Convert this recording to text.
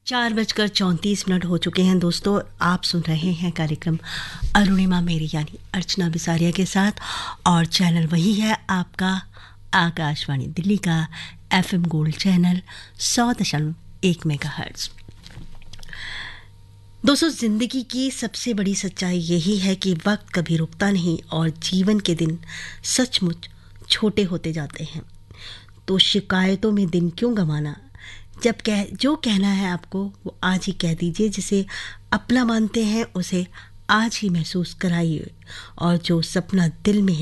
4:34 हो चुके हैं दोस्तों। आप सुन रहे हैं कार्यक्रम अरुणिमा मेरी यानी अर्चना बिसारिया के साथ, और चैनल वही है आपका आकाशवाणी दिल्ली का FM गोल्ड चैनल 100.1 मेगाहर्ट्ज। दोस्तों, ज़िंदगी की सबसे बड़ी सच्चाई यही है कि वक्त कभी रुकता नहीं और जीवन के दिन सचमुच छोटे होते जाते हैं। तो शिकायतों में दिन क्यों गंवाना, जब जो कहना है आपको वो आज ही कह दीजिए। जिसे अपना मानते हैं उसे आज ही महसूस कराइए, और जो सपना दिल में है